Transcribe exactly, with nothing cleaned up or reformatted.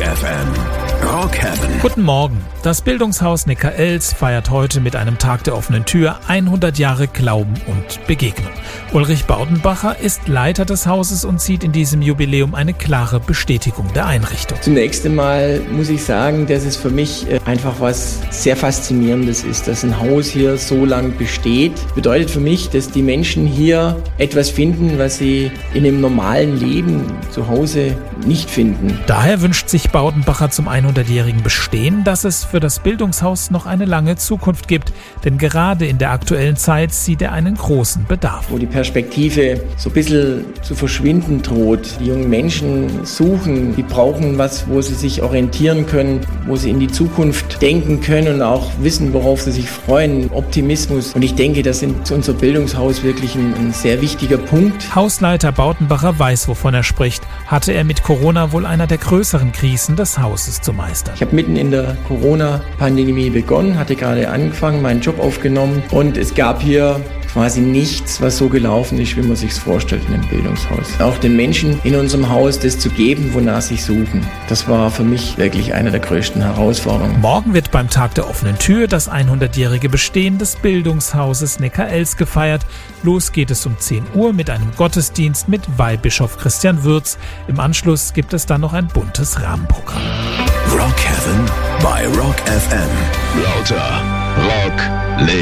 F M. Rock Heaven. Guten Morgen. Das Bildungshaus Neckarelz feiert heute mit einem Tag der offenen Tür hundert Jahre Glauben und Begegnung. Ulrich Baudenbacher ist Leiter des Hauses und sieht in diesem Jubiläum eine klare Bestätigung der Einrichtung. Zunächst einmal muss ich sagen, dass es für mich einfach was sehr Faszinierendes ist, dass ein Haus hier so lang besteht. Bedeutet für mich, dass die Menschen hier etwas finden, was sie in einem normalen Leben zu Hause nicht finden. Daher wünscht sich Baudenbacher zum hundertjährigen Bestehen, dass es für das Bildungshaus noch eine lange Zukunft gibt, denn gerade in der aktuellen Zeit sieht er einen großen Bedarf. Wo die Perspektive so ein bisschen zu verschwinden droht. Die jungen Menschen suchen, die brauchen was, wo sie sich orientieren können, wo sie in die Zukunft denken können und auch wissen, worauf sie sich freuen. Optimismus. Und ich denke, das ist unser Bildungshaus wirklich ein, ein sehr wichtiger Punkt. Hausleiter Baudenbacher weiß, wovon er spricht. Hatte er mit Corona wohl einer der größeren Krisen des Hauses zu meistern. Ich habe mitten in der Corona-Pandemie begonnen, hatte gerade angefangen, meinen Job aufgenommen und es gab hier quasi nichts, was so gelaufen ist, wie man sich es vorstellt in einem Bildungshaus. Auch den Menschen in unserem Haus das zu geben, wonach sie suchen. Das war für mich wirklich eine der größten Herausforderungen. Morgen wird beim Tag der offenen Tür das hundertjährige Bestehen des Bildungshauses Neckarelz gefeiert. Los geht es um zehn Uhr mit einem Gottesdienst mit Weihbischof Christian Würz. Im Anschluss gibt es dann noch ein buntes Rahmenprogramm. Rock Heaven bei Rock F M. Lauter Rock Leben.